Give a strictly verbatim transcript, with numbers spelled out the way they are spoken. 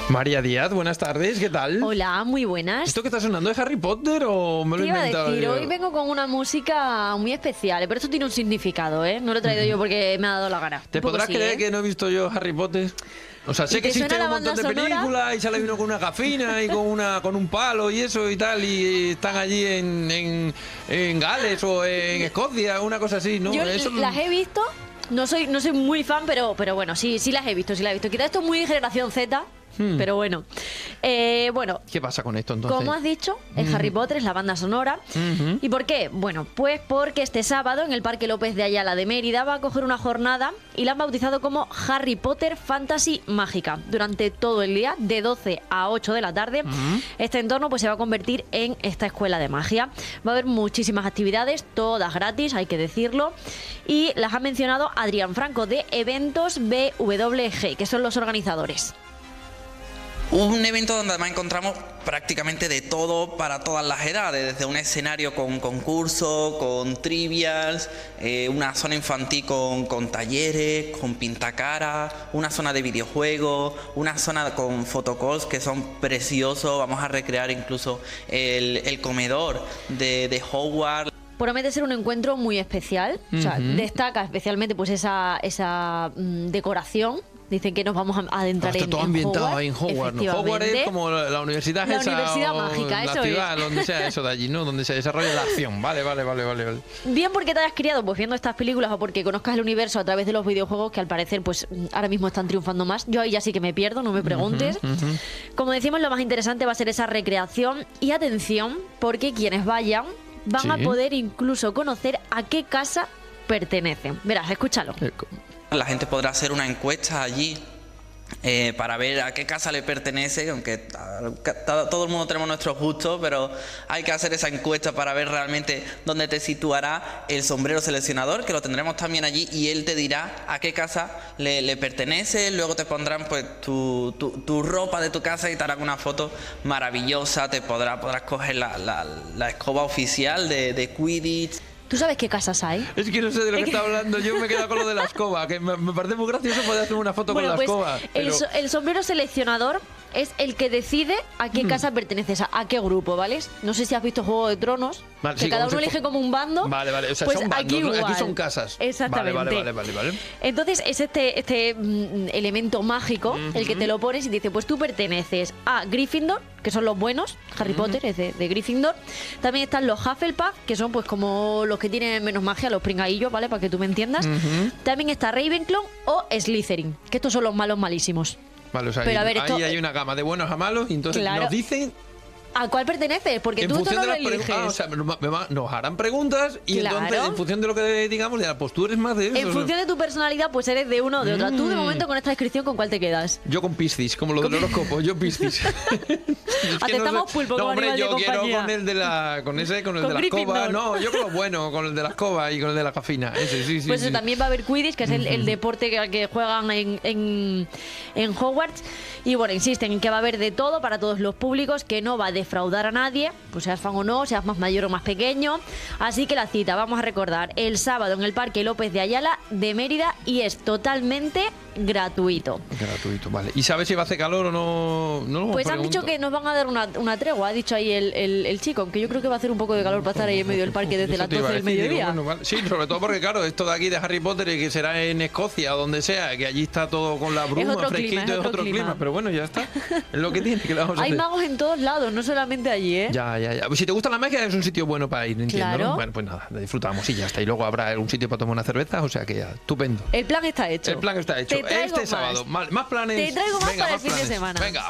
María Díaz, buenas tardes, ¿qué tal? Hola, muy buenas. ¿Esto que está sonando es Harry Potter o me lo he Te iba a inventado decir, yo? hoy vengo con una música muy especial, pero esto tiene un significado, ¿eh? No lo he traído yo porque me ha dado la gana. ¿Te Un poco podrás sí, creer ¿eh? que no he visto yo Harry Potter? O sea, sé ¿Y que te suena existen la un montón de banda sonora? películas y sale uno con una gafina y con una con un palo y eso y tal y están allí en, en, en Gales o en Escocia, una cosa así, ¿no? Yo Eso- las he visto, no soy, no soy muy fan, pero, pero bueno, sí, sí las he visto, sí las he visto. Quizás esto es muy generación Z, Hmm. pero bueno. Eh, bueno, ¿Qué pasa con esto entonces? como has dicho, es Harry Potter, es la banda sonora. Ujú. ¿Y por qué? Bueno, pues porque este sábado en el Parque López de Ayala de Mérida va a coger una jornada y la han bautizado como Harry Potter Fantasy Mágica. Durante todo el día, de doce a ocho de la tarde, este entorno pues se va a convertir en esta escuela de magia. Va a haber muchísimas actividades, todas gratis, hay que decirlo. Y las ha mencionado Adrián Franco de Eventos B W G, que son los organizadores. Un evento donde además encontramos prácticamente de todo para todas las edades, desde un escenario con concursos, con trivias, eh, una zona infantil con, con talleres, con pintacaras, una zona de videojuegos, una zona con photocalls que son preciosos. Vamos a recrear incluso el, el comedor de, de Hogwarts. Promete ser un encuentro muy especial, o sea, Ujú. destaca especialmente pues esa, esa mm, decoración. Dicen que nos vamos a adentrar Está en, todo en ambientado Hogwarts, ahí en Hogwarts, ¿no? Hogwarts es efectivamente. como la, la universidad La esa universidad o mágica, la eso ciudad, es. donde sea eso de allí, ¿no? Donde se desarrolla la acción. Vale, vale, vale, vale, vale. Bien porque te hayas criado pues viendo estas películas o porque conozcas el universo a través de los videojuegos que al parecer pues ahora mismo están triunfando más. Yo ahí ya sí que me pierdo, no me preguntes. Como decimos, lo más interesante va a ser esa recreación y atención porque quienes vayan van Sí. a poder incluso conocer a qué casa pertenecen. Verás, escúchalo. Eh, co- La gente podrá hacer una encuesta allí eh, para ver a qué casa le pertenece, aunque a- ca- todo el mundo tenemos nuestros gustos, pero hay que hacer esa encuesta para ver realmente dónde te situará el sombrero seleccionador, que lo tendremos también allí, y él te dirá a qué casa le, le pertenece. Luego te pondrán pues tu, tu, tu ropa de tu casa y te harán una foto maravillosa. Te podrá, podrás coger la, la, la escoba oficial de, de Quidditch. ¿Tú sabes qué casas hay? Es que no sé de lo que está hablando. Yo me he quedado con lo de la escoba, que me, me parece muy gracioso poder hacer una foto Bueno, con la pues escoba. el, Pero... so- el sombrero seleccionador es el que decide a qué casa perteneces, a, a qué grupo, ¿vale? No sé si has visto Juego de Tronos, Vale, que sí, cada como uno si fu- elige como un bando. Vale, vale, o sea, pues son bandos, aquí ¿no? Aquí igual. son casas. Exactamente. Vale, vale, vale, vale, vale. Entonces es este, este mm, elemento mágico el que te lo pones y dice, pues tú perteneces a Gryffindor, que son los buenos, Harry Potter es de, de Gryffindor. También están los Hufflepuff, que son pues como los que tienen menos magia, los pringaillos, ¿vale? Para que tú me entiendas. También está Ravenclaw o Slytherin, que estos son los malos malísimos. Vale, o sea, Pero ahí, a ver, esto- ahí hay una gama de buenos a malos y entonces Claro. nos dicen ¿A cuál perteneces? Porque en tú esto función no de lo las preguntas. eliges. Ah, o sea, me- me va- nos harán preguntas y Claro. entonces en función de lo que digamos, ya, pues tú eres más de eso. En función de tu personalidad, pues eres de uno o de otra. Tú, de Mm. momento, con esta descripción, ¿con cuál te quedas? Yo con Piscis, como lo del horóscopo, yo Piscis. Es que Aceptamos pulpo No, como hombre, animal de yo quiero compañía. con el de la, con ese, con el Con de la escoba. Gryffindor. No, yo con lo bueno, con el de la escoba y con el de la gafina. Ese, sí, sí. Pues eso, sí. también va a haber Quidditch, que es el, el deporte que, que juegan en, en, en Hogwarts. Y bueno, insisten en que va a haber de todo para todos los públicos, que no va a defraudar a nadie, pues seas fan o no, seas más mayor o más pequeño. Así que la cita, vamos a recordar, el sábado en el Parque López de Ayala de Mérida y es totalmente gratuito. Gratuito, vale. ¿Y sabes si va a hacer calor o no? No lo Pues han pregunto. dicho que nos van a dar una, una tregua, ha dicho ahí el, el, el chico, aunque yo creo que va a hacer un poco de calor para estar ahí en medio del parque desde Eso las te iba doce a del decir, digo, mediodía. bueno, vale. Sí, sobre todo porque, claro, esto de aquí de Harry Potter y que será en Escocia o donde sea, que allí está todo con la bruma, otro fresquito, clima, es es otro otro clima. clima. Pero bueno, ya está. Es lo que tiene, que le vamos a Hay hacer. magos en todos lados, no solamente allí, ¿eh? Ya, ya, ya. Pues si te gusta la magia es un sitio bueno para ir, entiendo, Claro. ¿no? Bueno, pues nada, disfrutamos y ya está. Y luego habrá algún sitio para tomar una cerveza, o sea que ya, estupendo. El plan está hecho. El plan está hecho. Te traigo Este más. sábado, más, más planes. Te traigo más Venga, para el fin de planes. semana. Venga.